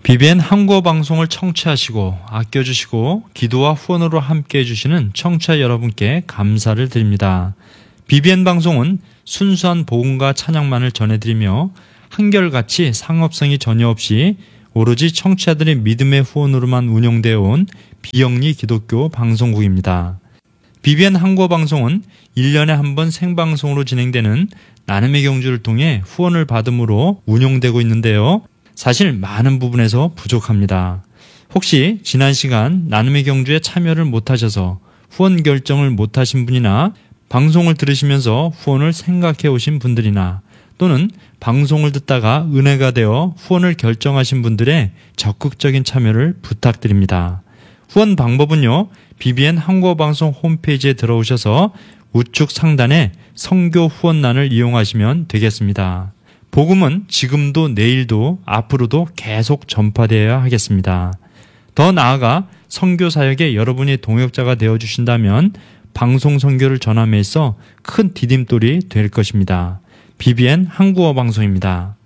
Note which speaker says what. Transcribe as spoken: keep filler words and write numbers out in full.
Speaker 1: 비비엔 한국어 방송을 청취하시고 아껴주시고 기도와 후원으로 함께해 주시는 청취자 여러분께 감사를 드립니다. 비비엔 방송은 순수한 복음과 찬양만을 전해드리며 한결같이 상업성이 전혀 없이 오로지 청취자들의 믿음의 후원으로만 운영되어 온 비영리 기독교 방송국입니다. 비비엔 한국어 방송은 일 년에 한 번 생방송으로 진행되는 나눔의 경주를 통해 후원을 받음으로 운영되고 있는데요. 사실 많은 부분에서 부족합니다. 혹시 지난 시간 나눔의 경주에 참여를 못하셔서 후원 결정을 못하신 분이나 방송을 들으시면서 후원을 생각해 오신 분들이나 또는 방송을 듣다가 은혜가 되어 후원을 결정하신 분들의 적극적인 참여를 부탁드립니다. 후원 방법은요, 비비엔 한국어 방송 홈페이지에 들어오셔서 우측 상단에 선교 후원란을 이용하시면 되겠습니다. 복음은 지금도 내일도 앞으로도 계속 전파되어야 하겠습니다. 더 나아가 선교 사역에 여러분이 동역자가 되어주신다면 방송 선교를 전함에 있어 큰 디딤돌이 될 것입니다. 비비엔 한국어 방송입니다.